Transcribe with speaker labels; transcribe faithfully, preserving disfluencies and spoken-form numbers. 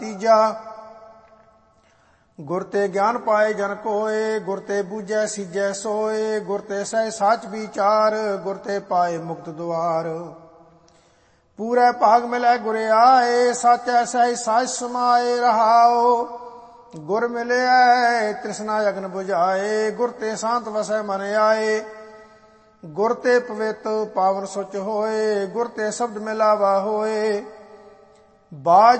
Speaker 1: ਤੀਜਾ ਗੁਰ ਤੇ ਗਿਆਨ ਪਾਏ ਜਨ ਕੋਏ, ਗੁਰ ਤੇ ਬੂਝੈ ਸੀਜੈ ਸੋਏ, ਗੁਰ ਤੇ ਸਹਿ ਸਾਚ ਵਿਚਾਰ, ਗੁਰ ਤੇ ਪਾਏ ਮੁਕਤ ਦੁਆਰ। ਪੂਰੇ ਭਾਗ ਮਿਲੈ ਗੁਰ ਆਏ, ਸਾਚੈ ਸਹਿ ਸਾਚ ਸਮਾਏ ਰਹਾਓ। ਗੁਰ ਮਿਲਿਐ ਤ੍ਰਿਸ਼ਨਾ ਅਗਨ ਬੁਝਾਏ, ਗੁਰ ਤੇ ਸ਼ਾਂਤ ਵਸੈ ਮਨ ਆਏ। ਗੁਰ ਤੇ ਪਵਿੱਤ ਪਾਵਨ ਸੁਚ ਹੋਏ, ਗੁਰ ਤੇ ਸ਼ਬਦ ਮਿਲਾਵਾ ਹੋਏ। ਬਾਜ